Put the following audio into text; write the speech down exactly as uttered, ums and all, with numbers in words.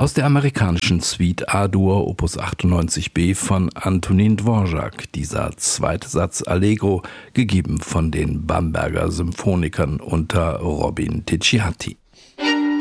Aus der amerikanischen Suite A-Dur Opus achtundneunzig b von Antonin Dvorak, dieser zweite Satz Allegro, gegeben von den Bamberger Symphonikern unter Robin Ticciati.